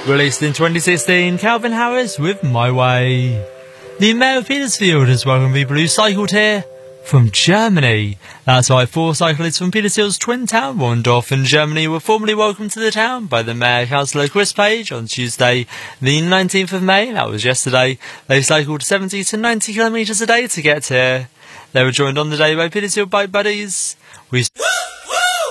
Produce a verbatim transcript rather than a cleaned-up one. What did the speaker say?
Released in twenty sixteen, Calvin Harris with My Way. The Mayor of Petersfield has welcomed people who cycled here from Germany. That's right, four cyclists from Petersfield's twin town, Rondorf in Germany, were formally welcomed to the town by the Mayor Councillor Chris Page on Tuesday, the nineteenth of May. That was yesterday. They cycled seventy to ninety kilometres a day to get here. They were joined on the day by Petersfield Bike Buddies. We